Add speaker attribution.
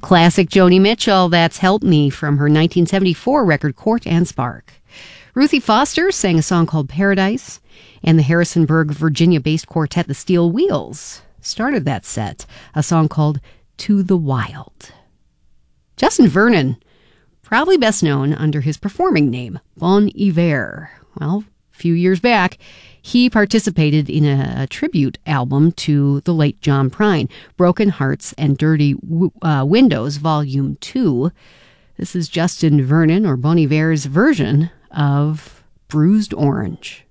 Speaker 1: Classic Joni Mitchell, that's Help Me from her 1974 record Court and Spark. Ruthie Foster sang a song called Paradise, and the Harrisonburg, Virginia-based quartet The Steel Wheels started that set, a song called To the Wild. Justin Vernon, probably best known under his performing name, Bon Iver. Well, a few years back, he participated in a tribute album to the late John Prine, Broken Hearts and Dirty Windows, Volume 2. This is Justin Vernon, or Bon Iver's version of Bruised Orange.